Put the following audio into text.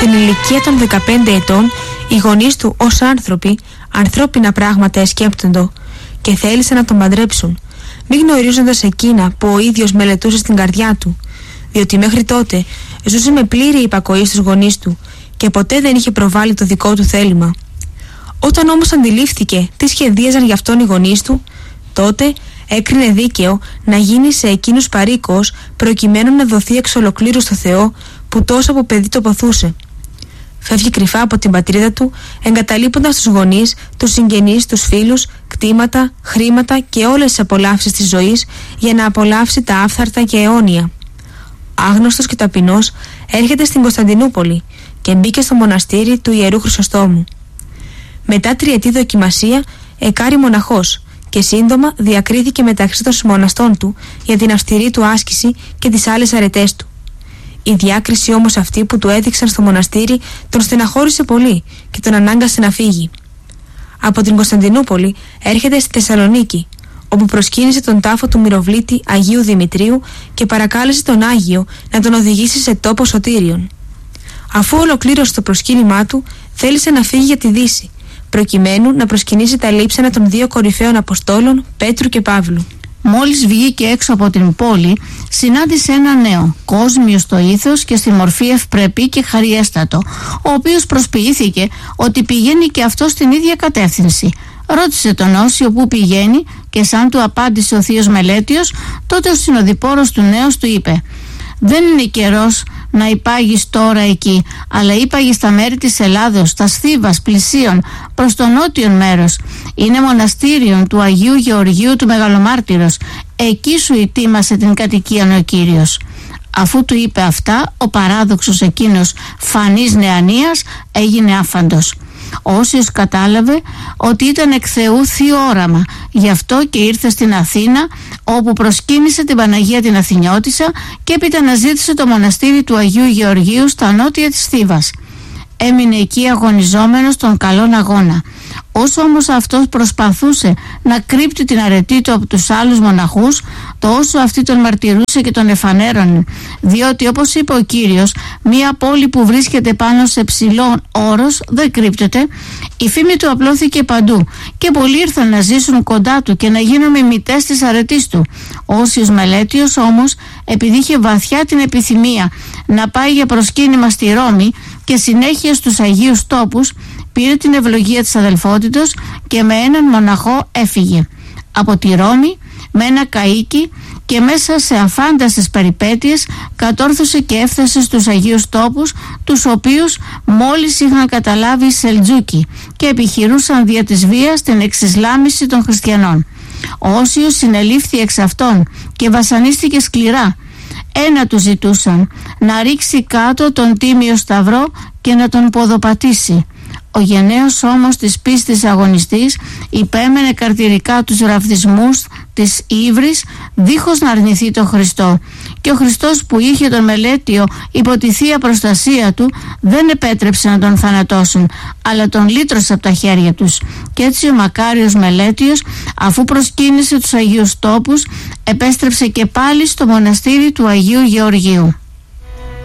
Στην ηλικία των 15 ετών, οι γονείς του ως άνθρωποι, ανθρώπινα πράγματα εσκέπτοντο και θέλησαν να τον παντρέψουν, μη γνωρίζοντας εκείνα που ο ίδιος μελετούσε στην καρδιά του, διότι μέχρι τότε ζούσε με πλήρη υπακοή στους γονείς του και ποτέ δεν είχε προβάλει το δικό του θέλημα. Όταν όμως αντιλήφθηκε τι σχεδίαζαν για αυτόν οι γονείς του, τότε έκρινε δίκαιο να γίνει σε εκείνους παροίκος προκειμένου να δοθεί εξ ολοκλήρου στο Θεό που τόσο από παιδί το ποθούσε. Φεύγει κρυφά από την πατρίδα του, εγκαταλείποντας τους γονείς, τους συγγενείς, τους φίλους, κτήματα, χρήματα και όλες τις απολαύσεις της ζωής για να απολαύσει τα άφθαρτα και αιώνια. Άγνωστος και ταπεινός έρχεται στην Κωνσταντινούπολη και μπήκε στο μοναστήρι του Ιερού Χρυσοστόμου. Μετά τριετή δοκιμασία εκάρη μοναχός και σύντομα διακρίθηκε μεταξύ των συμμοναστών του για την αυστηρή του άσκηση και τις άλλες αρετές του. Η διάκριση όμως αυτή που του έδειξαν στο μοναστήρι τον στεναχώρησε πολύ και τον ανάγκασε να φύγει. Από την Κωνσταντινούπολη έρχεται στη Θεσσαλονίκη, όπου προσκύνησε τον τάφο του Μυροβλήτη Αγίου Δημητρίου και παρακάλεσε τον Άγιο να τον οδηγήσει σε τόπο σωτήριον. Αφού ολοκλήρωσε το προσκύνημά του, θέλησε να φύγει για τη Δύση, προκειμένου να προσκυνήσει τα λείψανα των δύο κορυφαίων Αποστόλων, Πέτρου και Παύλου. Μόλις βγήκε έξω από την πόλη, συνάντησε ένα νέο, κόσμιο στο ήθος και στη μορφή ευπρεπή και χαριέστατο, ο οποίος προσποιήθηκε ότι πηγαίνει και αυτό στην ίδια κατεύθυνση. Ρώτησε τον Όσιο πού πηγαίνει και σαν του απάντησε ο θείος Μελέτιος, τότε ο συνοδοιπόρος του νέου του είπε: «Δεν είναι καιρός να υπάγεις τώρα εκεί, αλλά υπάγεις στα μέρη της Ελλάδος, στα Στίβας, πλησίων, προς το νότιον μέρος. Είναι μοναστήριον του Αγίου Γεωργίου του Μεγαλομάρτυρος. Εκεί σου ετοίμασε την κατοικία ο Κύριος». Αφού του είπε αυτά, ο παράδοξος εκείνος φανής νεανίας έγινε άφαντος. Ο Όσιος κατάλαβε ότι ήταν εκ Θεού θείο όραμα, γι' αυτό και ήρθε στην Αθήνα, όπου προσκύνησε την Παναγία την Αθηνιώτισσα και έπειτα αναζήτησε το μοναστήρι του Αγίου Γεωργίου στα νότια της Θήβας. Έμεινε εκεί αγωνιζόμενος τον καλόν αγώνα. Όσο όμως αυτός προσπαθούσε να κρύπτει την αρετή του από τους άλλους μοναχούς, τόσο αυτοί τον μαρτυρούσε και τον εφανέρωνε, διότι όπως είπε ο Κύριος, μία πόλη που βρίσκεται πάνω σε ψηλό όρος δεν κρύπτεται. Η φήμη του απλώθηκε παντού και πολλοί ήρθαν να ζήσουν κοντά του και να γίνουν μιμητές της αρετής του. Ο Όσιος Μελέτιος όμως, επειδή είχε βαθιά την επιθυμία να πάει για προσκύνημα στη Ρώμη και συνέχεια στους Αγίους Τόπους, πήρε την ευλογία της αδελφότητος και με έναν μοναχό έφυγε. Από τη Ρώμη με ένα καΐκι και μέσα σε αφάνταστες περιπέτειες κατόρθωσε και έφτασε στους Αγίους Τόπους, τους οποίους μόλις είχαν καταλάβει οι Σελτζούκοι και επιχειρούσαν δια της βίας την εξισλάμιση των χριστιανών. Ο Όσιος συνελήφθη εξ αυτών και βασανίστηκε σκληρά. Ένα του ζητούσαν, να ρίξει κάτω τον τίμιο σταυρό και να τον ποδοπατήσει. Ο γενναίος όμως της πίστης αγωνιστής υπέμενε καρτηρικά τους ραβδισμούς της ύβρης, δίχως να αρνηθεί τον Χριστό, και ο Χριστός που είχε τον Μελέτιο υπό τη θεία προστασία του δεν επέτρεψε να τον θανατώσουν, αλλά τον λύτρωσε από τα χέρια τους. Και έτσι ο μακάριος Μελέτιος, αφού προσκύνησε τους Αγίους Τόπους, επέστρεψε και πάλι στο μοναστήρι του Αγίου Γεωργίου.